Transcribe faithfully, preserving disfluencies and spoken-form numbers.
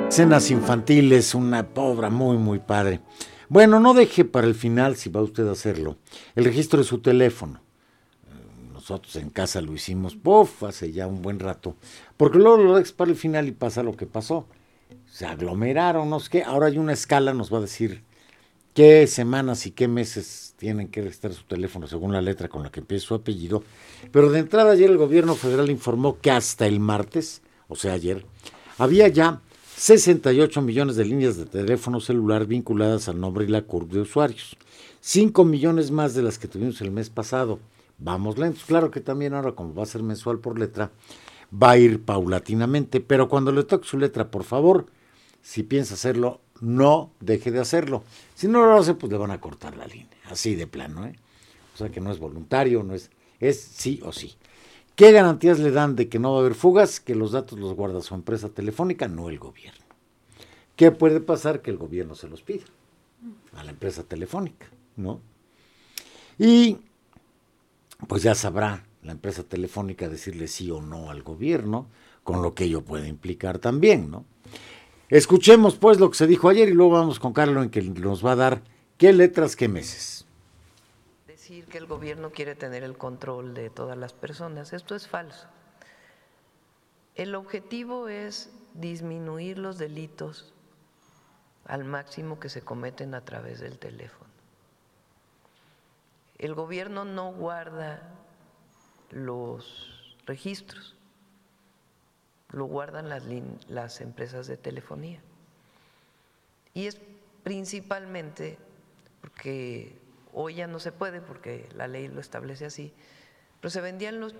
Cenas infantiles, una obra muy, muy padre. Bueno, no deje para el final, si va usted a hacerlo, el registro de su teléfono. Nosotros en casa lo hicimos, puff, hace ya un buen rato. Porque luego lo dejas para el final y pasa lo que pasó. Se aglomeraron, no sé qué. Ahora hay una escala, nos va a decir qué semanas y qué meses tienen que registrar su teléfono según la letra con la que empieza su apellido. Pero de entrada ayer el gobierno federal informó que hasta el martes, o sea ayer, había ya sesenta y ocho millones de líneas de teléfono celular vinculadas al nombre y la C U R P de usuarios. cinco millones más de las que tuvimos el mes pasado. Vamos lentos. Claro que también ahora, como va a ser mensual por letra, va a ir paulatinamente. Pero cuando le toque su letra, por favor, si piensa hacerlo, no deje de hacerlo. Si no lo hace, pues le van a cortar la línea. Así de plano, ¿eh? O sea que no es voluntario, no es, es sí o sí. ¿Qué garantías le dan de que no va a haber fugas? Que los datos los guarda su empresa telefónica, no el gobierno. ¿Qué puede pasar? Que el gobierno se los pida a la empresa telefónica, ¿no? Y pues ya sabrá la empresa telefónica decirle sí o no al gobierno, con lo que ello puede implicar también, ¿no? Escuchemos pues lo que se dijo ayer y luego vamos con Carlos en que nos va a dar qué letras, qué meses. Decir que el gobierno quiere tener el control de todas las personas, esto es falso. El objetivo es disminuir los delitos al máximo que se cometen a través del teléfono. El gobierno no guarda los registros, lo guardan las, las empresas de telefonía. Y es principalmente porque hoy ya no se puede, porque la ley lo establece así, pero se vendían los